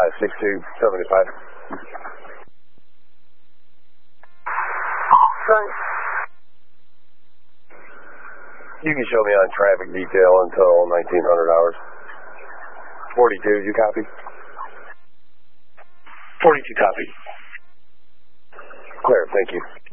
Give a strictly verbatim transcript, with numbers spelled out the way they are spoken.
five six two seven five. Thanks. You can show me on traffic detail until nineteen hundred hours. forty-two, you copy? forty-two copy. Clear, thank you.